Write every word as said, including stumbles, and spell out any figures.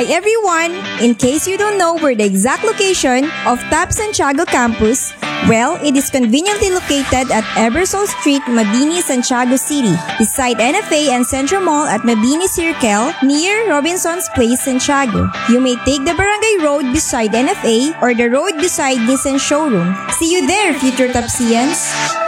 Hi everyone! In case you don't know where the exact location of TAP Santiago campus, well, it is conveniently located at Ebersol Street, Mabini, Santiago City, beside N F A and Central Mall at Mabini Circle, near Robinson's Place, Santiago. You may take the Barangay Road beside N F A or the road beside Nissan Showroom. See you there, future Tapsians!